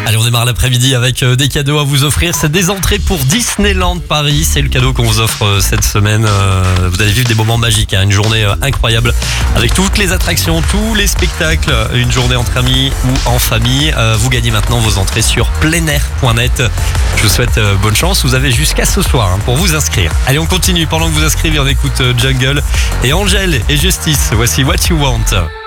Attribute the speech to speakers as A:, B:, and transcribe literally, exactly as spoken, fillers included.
A: Allez, on démarre l'après-midi avec euh, des cadeaux à vous offrir. C'est des entrées pour Disneyland Paris. C'est le cadeau qu'on vous offre euh, cette semaine. Euh, vous allez vivre des moments magiques, hein, une journée euh, incroyable avec toutes les attractions, tous les spectacles. Une journée entre amis ou en famille. Euh, vous gagnez maintenant vos entrées sur pleinair point net. Je vous souhaite euh, bonne chance. Vous avez jusqu'à ce soir hein, pour vous inscrire. Allez, on continue. Pendant que vous inscrivez, on écoute euh, Jungle et Angèle et Justice. Voici What You Want.